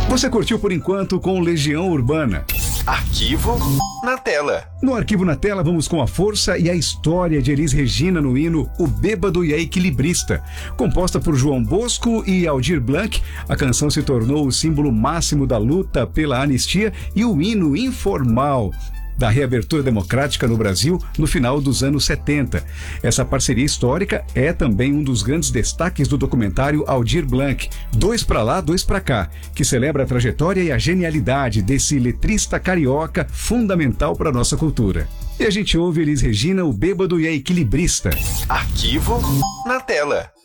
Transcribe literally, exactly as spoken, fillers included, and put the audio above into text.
Você curtiu por enquanto com Legião Urbana. Arquivo na tela. No Arquivo na Tela vamos com a força e a história de Elis Regina no hino O Bêbado e a Equilibrista. Composta por João Bosco e Aldir Blanc, a canção se tornou o símbolo máximo da luta pela anistia e o hino informal da reabertura democrática no Brasil no final dos anos setenta. Essa parceria histórica é também um dos grandes destaques do documentário Aldir Blanc, Dois pra Lá, Dois pra Cá, que celebra a trajetória e a genialidade desse letrista carioca fundamental para a nossa cultura. E a gente ouve Elis Regina, O Bêbado e a Equilibrista. Arquivo na tela.